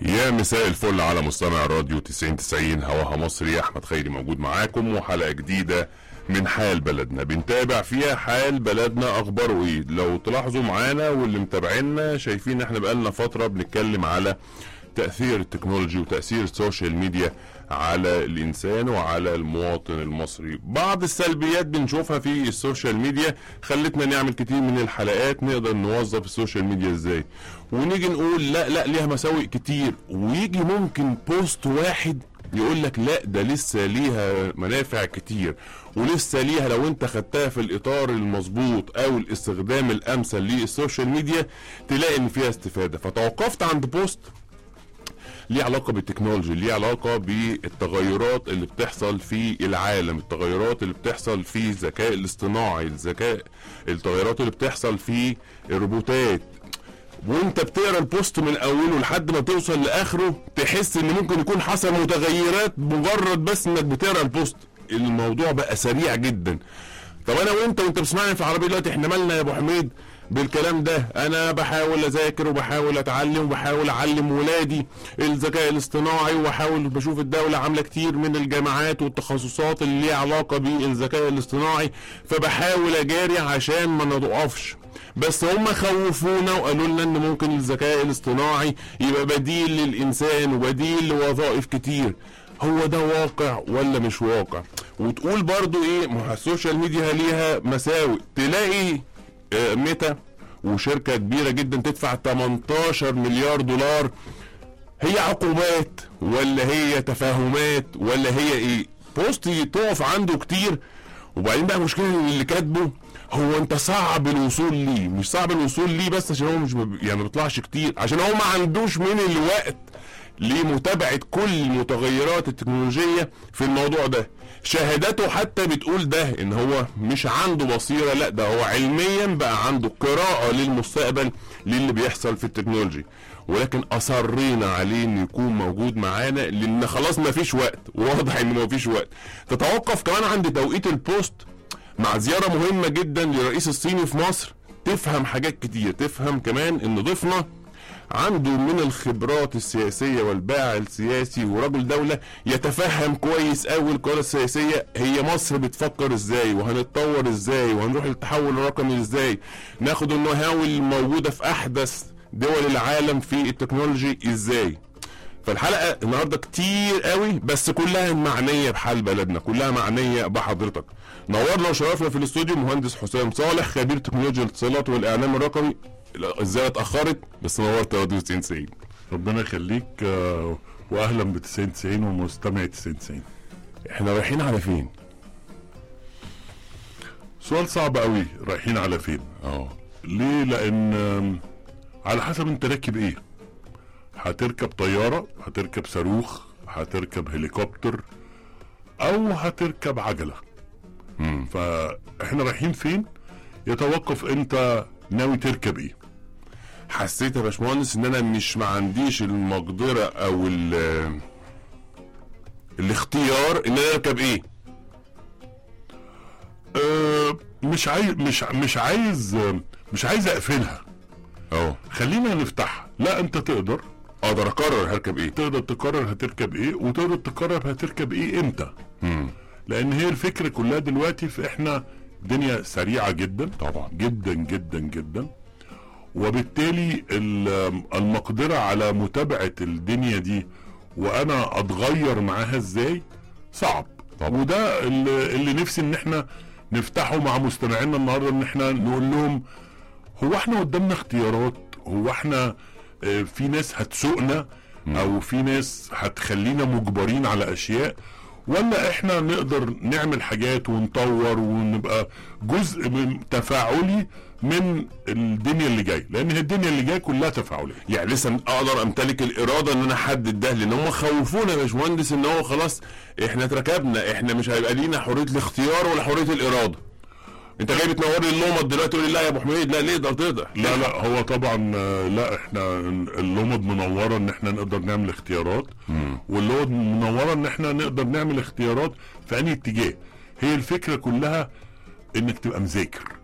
يا مساء الفل على مستمع راديو 90 هواها مصري. احمد خيري موجود معاكم وحلقة جديدة من حال بلدنا، بنتابع فيها حال بلدنا اخباره ايه. لو تلاحظوا معانا واللي متابعينا شايفين احنا بقالنا فترة بنتكلم على تأثير التكنولوجي وتأثير السوشيال ميديا على الإنسان وعلى المواطن المصري. بعض السلبيات بنشوفها في السوشيال ميديا خلتنا نعمل كتير من الحلقات نقدر نوظف السوشيال ميديا ازاي، ونيجي نقول لا ليها مساوئ كتير، ويجي ممكن بوست واحد يقول لك لا ده لسه ليها منافع كتير، ولسه ليها لو انت خدتها في الاطار المظبوط او الاستخدام الامثل للسوشيال ميديا تلاقي ان فيها استفادة. فتوقفت عند بوست ليه علاقة بالتكنولوجي، ليه علاقة بالتغيرات اللي بتحصل في العالم، التغيرات اللي بتحصل في الذكاء الاصطناعي، التغيرات اللي بتحصل في الروبوتات. وانت بتقرا البوست من اوله لحد ما توصل لاخره تحس ان ممكن يكون حصل متغيرات مجرد بس انك بتقرا البوست. الموضوع بقى سريع جدا. طب انا وانت بتسمعني في العربيه دلوقتي احنا مالنا يا ابو حميد بالكلام ده؟ انا بحاول اذاكر وبحاول اتعلم وبحاول اعلم ولادي الذكاء الاصطناعي، وبحاول بشوف الدولة عاملة كتير من الجامعات والتخصصات اللي ليها علاقة بالذكاء الاصطناعي، فبحاول اجاري عشان ما نضعفش. بس هم خوفونا وقالوا لنا ان ممكن الذكاء الاصطناعي يبقى بديل للانسان وبديل لوظائف كتير. هو ده واقع ولا مش واقع؟ وتقول برضو ايه، ما السوشيال ميديا ليها مساوئ. تلاقي ميتا وشركة كبيرة جدا تدفع 18 مليار دولار. هي عقوبات ولا هي تفاهمات ولا هي ايه؟ بوست تقف عنده كتير، وبعدين بقى مشكلة اللي كاتبه هو انت صعب الوصول ليه. مش صعب الوصول ليه بس عشان هو مش يعني ما بيطلعش كتير، عشان هو ما عندوش من الوقت لمتابعة كل المتغيرات التكنولوجية في الموضوع ده. شهاداته حتى بتقول ده ان هو مش عنده بصيرة، لا ده هو علميا بقى عنده قراءة للمستقبل للي بيحصل في التكنولوجي، ولكن اصرينا عليه انه يكون موجود معانا لان خلاص ما فيش وقت، واضح ان ما فيش وقت. تتوقف كمان عند توقيت البوست مع زيارة مهمة جدا للرئيس الصيني في مصر، تفهم حاجات كتير. تفهم كمان ان ضيفنا عنده من الخبرات السياسية والباع السياسي ورجل دولة يتفهم كويس قوي القرارات السياسية، هي مصر بتفكر ازاي وهنتطور ازاي وهنروح للتحول الرقمي ازاي، ناخد النهاوي الموجودة في احدث دول العالم في التكنولوجي ازاي. فالحلقة النهاردة كتير قوي بس كلها معنية بحال بلدنا، كلها معنية بحضرتك. نورنا وشرفنا في الاستوديو مهندس حسام صالح، خبير تكنولوجيا الاتصالات والاعلام الرقمي. ازاي اتاخرت بس نورت راديو 90. ربنا يخليك، واهلا ب 90 ومستمع 90. احنا رايحين على فين؟ سؤال صعب قوي. رايحين على فين؟ ليه؟ لان على حسب انت راكب ايه. هتركب طيارة، هتركب صاروخ، هتركب هليكوبتر، او هتركب عجلة. فاحنا رايحين فين يتوقف انت ناوي تركب ايه. حسيت يا باشمهندس ان انا مش ما عنديش المقدرة او الاختيار ان انا اركب ايه. مش عايز اقفلها. خلينا نفتحها. لا، انت اقدر اقرر هركب ايه، تقدر تقرر هتركب ايه، وتقدر تقرر هتركب ايه امتى. لان هي الفكرة كلها دلوقتي في احنا دنيا سريعة جدا طبعا، جدا جدا جدا، وبالتالي المقدرة على متابعة الدنيا دي وانا اتغير معاها ازاي صعب طبعا. وده اللي نفسي ان احنا نفتحه مع مستمعينا النهاردة، ان احنا نقول لهم هو احنا قدامنا اختيارات، هو احنا في ناس هتسوقنا او في ناس هتخلينا مجبرين على اشياء، ولا احنا نقدر نعمل حاجات ونطور ونبقى جزء من تفاعلي من الدنيا اللي جاي، لان الدنيا اللي جاي كلها تفاعليه. يعني لسه اقدر امتلك الاراده ان انا احدد ده، لان هم خوفونا يا باشمهندس ان هو خلاص احنا اتركبنا، احنا مش هيبقى لينا حريه الاختيار ولا حريه الاراده. انت جاي بتنور لي اللومض دلوقتي تقول لي لا يا ابو حميد لا ليه تقدر. لا هو طبعا لا، احنا اللومض منوره ان احنا نقدر نعمل اختيارات، واللومض منوره ان احنا نقدر نعمل اختيارات في انهي اتجاه. هي الفكره كلها انك تبقى مذاكر.